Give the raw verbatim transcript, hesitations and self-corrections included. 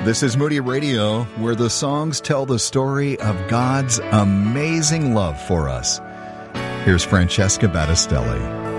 This is Moody Radio, where the songs tell the story of God's amazing love for us. Here's Francesca Battistelli.